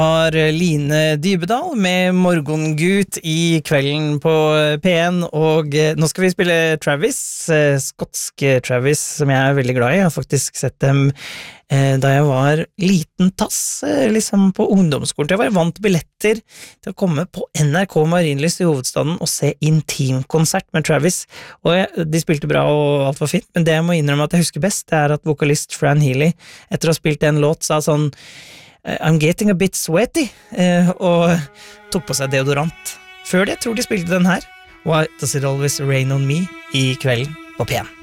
Har Line Dybedal med Morgongut i kvelden på P1, og nå skal vi spille Travis, skotske Travis, som jeg veldig glad i. Jeg har faktisk sett dem da jeg var liten tass, liksom på ungdomsskolen. Jeg var vant billetter til å komme på NRK Marienlyst i hovedstaden og se intimkonsert med Travis, og de spilte bra og alt var fint, men det jeg må innrømme at jeg husker best, det er at vokalist Fran Healy, etter å ha spilt en låt, sa sånn I'm getting a bit sweaty, og tok på seg deodorant. Før det tror de spilte den her, Why Does It Always Rain On Me, i kvelden på P1.